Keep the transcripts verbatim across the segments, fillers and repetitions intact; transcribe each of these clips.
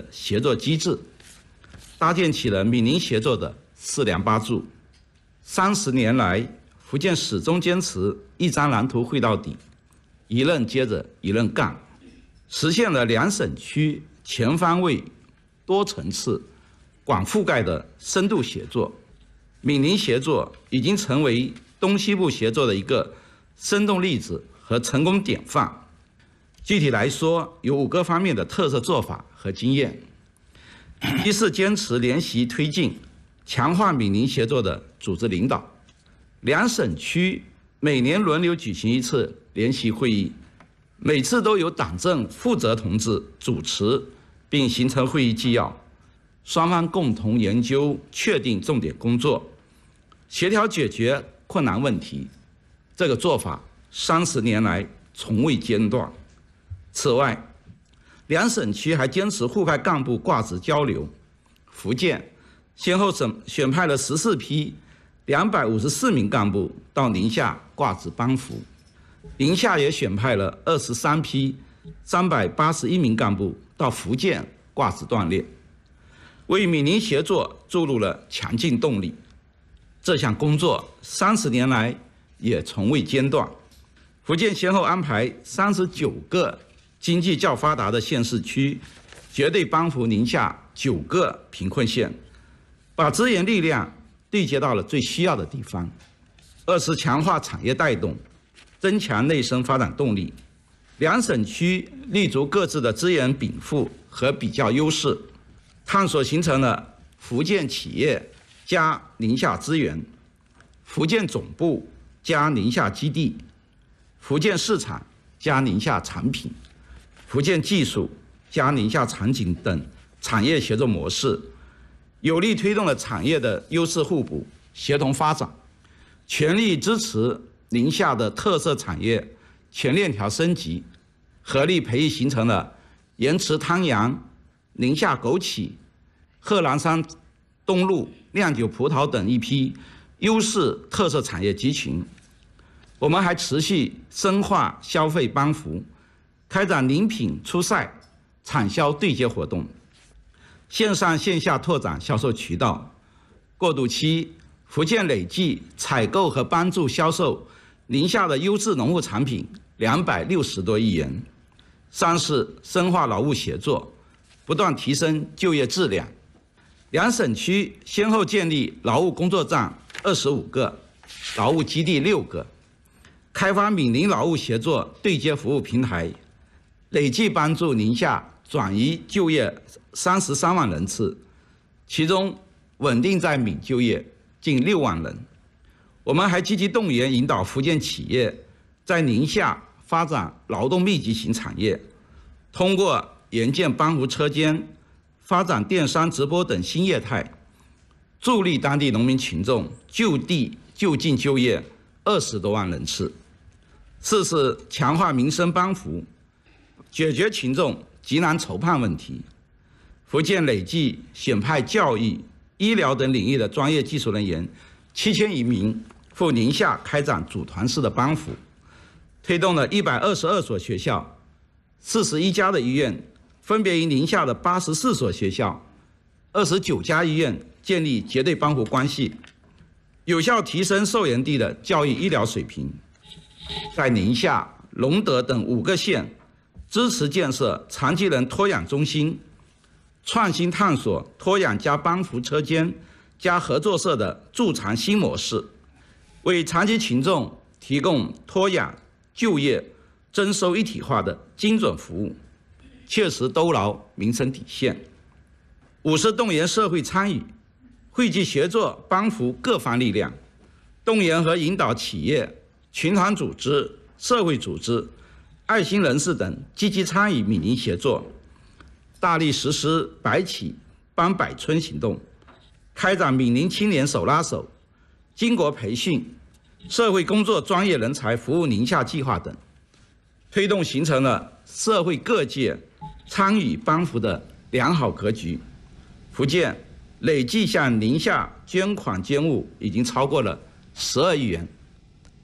协作机制，搭建起了闽宁协作的四梁八柱。三十年来，福建始终坚持一张蓝图绘到底，一任接着一任干，实现了两省区全方位、多层次、广覆盖的深度协作。闽宁协作已经成为东西部协作的一个生动例子和成功典范。具体来说，有五个方面的特色做法和经验。一是坚持联席推进，强化闽宁协作的组织领导。两省区每年轮流举行一次联席会议，每次都由党政负责同志主持，并形成会议纪要，双方共同研究确定重点工作，协调解决困难问题。这个做法三十年来从未间断。此外，两省区还坚持互派干部挂职交流。福建先后选选派了十四批两百五十四名干部到宁夏挂职帮扶，宁夏也选派了二十三批三百八十一名干部到福建挂职锻炼，为闽宁协作注入了强劲动力。这项工作三十年来也从未间断。福建先后安排三十九个经济较发达的县市区，绝对帮扶宁夏九个贫困县，把资源力量对接到了最需要的地方。二是强化产业带动，增强内生发展动力。两省区立足各自的资源禀赋和比较优势，探索形成了福建企业加宁夏资源、福建总部加宁夏基地、福建市场加宁夏产品、福建技术加宁夏场景等产业协作模式，有力推动了产业的优势互补、协同发展，全力支持宁夏的特色产业全链条升级，合力培育形成了盐池汤阳、宁夏枸杞、贺兰山东路酿酒葡萄等一批优势特色产业集群。我们还持续深化消费帮扶，开展临品出赛、产销对接活动，线上线下拓展销售渠道。过渡期，福建累计采购和帮助销售宁夏的优质农副产品两百六十多亿元。三是深化劳务协作，不断提升就业质量。两省区先后建立劳务工作站二十五个，劳务基地六个，开发闽宁劳务协作对接服务平台，累计帮助宁夏转移就业三十三万人次，其中稳定在闽就业近六万人。我们还积极动员引导福建企业在宁夏发展劳动密集型产业，通过援建帮扶车间、发展电商直播等新业态，助力当地农民群众就地就近就业二十多万人次。四是强化民生帮扶，解决群众急难愁盼问题。福建累计选派教育、医疗等领域的专业技术人员七千余名赴宁夏开展组团式的帮扶，推动了一百二十二所学校、四十一家的医院，分别与宁夏的八十四所学校、二十九家医院建立绝对帮扶关系，有效提升受援地的教育医疗水平。在宁夏、隆德等五个县支持建设残疾人托养中心，创新探索托养加帮扶车间加合作社的助残新模式，为残疾群众提供托养、就业、征收一体化的精准服务，切实兜牢民生底线。五是动员社会参与，汇集协作帮扶各方力量，动员和引导企业、群团组织、社会组织、爱心人士等积极参与闽宁协作，大力实施百企帮百村行动，开展闽宁青年手拉手、经国培训、社会工作专业人才服务宁夏计划等，推动形成了社会各界参与帮扶的良好格局。福建累计向宁夏捐款捐物已经超过了十二亿元。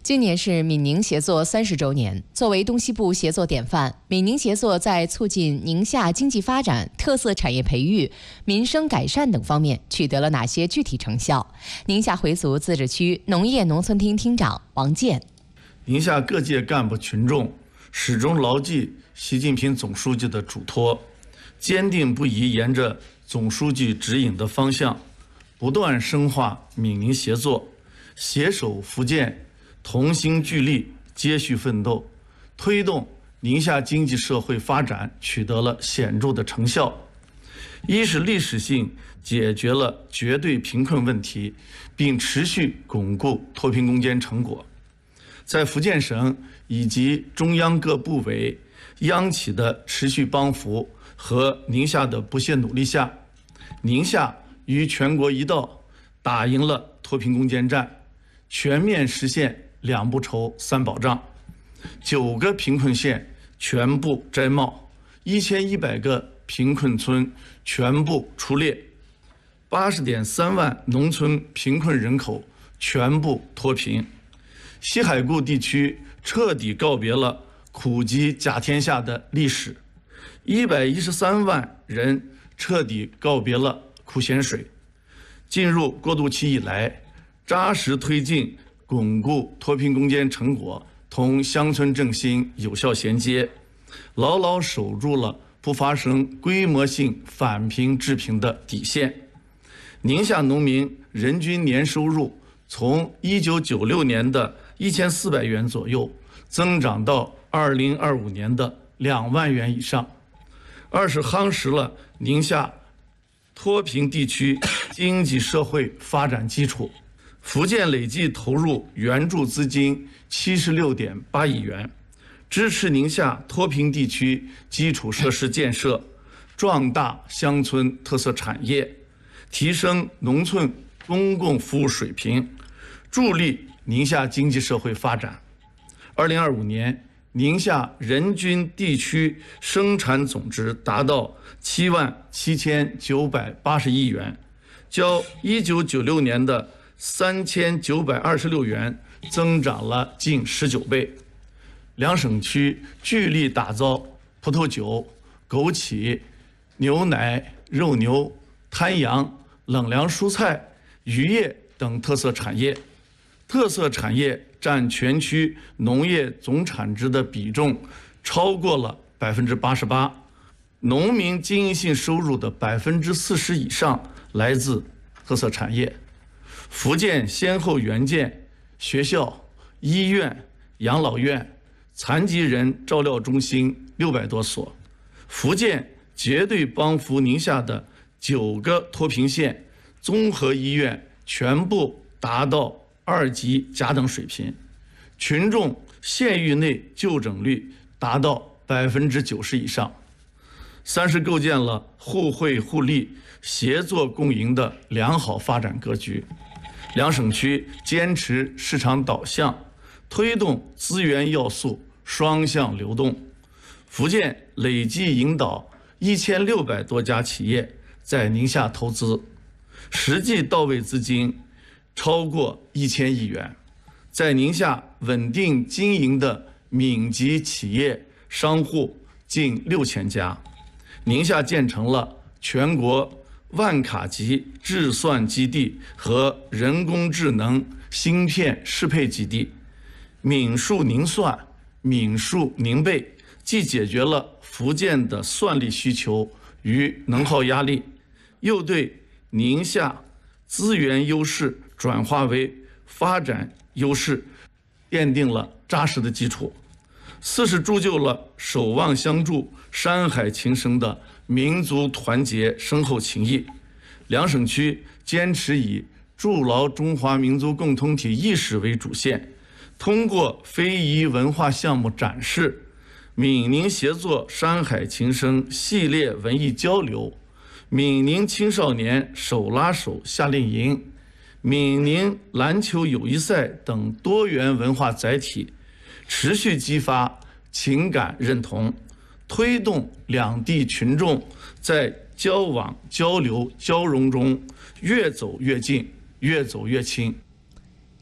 今年是闽宁协作三十周年。作为东西部协作典范，闽宁协作在促进宁夏经济发展、特色产业培育、民生改善等方面取得了哪些具体成效？宁夏回族自治区农业农村厅厅长王健： 宁夏各界干部群众始终牢记习近平总书记的嘱托，坚定不移沿着总书记指引的方向，不断深化闽宁协作，携手福建，同心聚力，接续奋斗，推动宁夏经济社会发展取得了显著的成效。一是历史性解决了绝对贫困问题，并持续巩固脱贫攻坚成果。在福建省以及中央各部委、央企的持续帮扶和宁夏的不懈努力下，宁夏与全国一道打赢了脱贫攻坚战，全面实现两不愁三保障，九个贫困县全部摘帽，一千一百个贫困村全部出列，八十点三万农村贫困人口全部脱贫。西海固地区彻底告别了苦饥甲天下的历史，一百一十三万人彻底告别了苦咸水。进入过渡期以来，扎实推进巩固脱贫攻坚成果同乡村振兴有效衔接，牢牢守住了不发生规模性返贫致贫的底线。宁夏农民人均年收入从一九九六年的一千四百元左右，增长到二零二五年的两万元以上。二是夯实了宁夏脱贫地区经济社会发展基础。福建累计投入援助资金七十六点八亿元，支持宁夏脱贫地区基础设施建设，壮大乡村特色产业，提升农村公共服务水平，助力宁夏经济社会发展。二零二五年，宁夏人均地区生产总值达到七万七千九百八十亿元，较一九九六年的三千九百二十六元增长了近十九倍。两省区聚力打造葡萄酒、枸杞、牛奶、肉牛、滩羊、冷凉蔬菜、渔业等特色产业，特色产业占全区农业总产值的比重超过了百分之八十八，农民经营性收入的百分之四十以上来自特色产业。福建先后援建学校、医院、养老院、残疾人照料中心六百多所。福建绝对帮扶宁夏的九个脱贫县综合医院全部达到二级甲等水平，群众县域内就诊率达到百分之九十以上。三是构建了互惠互利、协作共赢的良好发展格局。两省区坚持市场导向，推动资源要素双向流动。福建累计引导一千六百多家企业在宁夏投资，实际到位资金超过一千亿元。在宁夏稳定经营的闽籍企业商户近六千家。宁夏建成了全国万卡级智算基地和人工智能芯片适配基地，闽数宁算、闽数宁备，既解决了福建的算力需求与能耗压力，又对宁夏资源优势转化为发展优势奠定了扎实的基础。四是铸就了守望相助、山海情深的民族团结深厚情谊。两省区坚持以筑牢中华民族共同体意识为主线，通过非遗文化项目展示、闽宁协作山海情深系列文艺交流、闽宁青少年手拉手夏令营、闽宁篮球友谊赛等多元文化载体，持续激发情感认同，推动两地群众在交往、交流、交融中越走越近，越走越亲。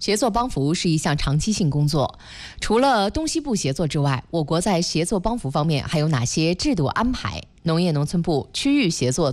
协作帮扶是一项长期性工作。除了东西部协作之外，我国在协作帮扶方面还有哪些制度安排？农业农村部区域协作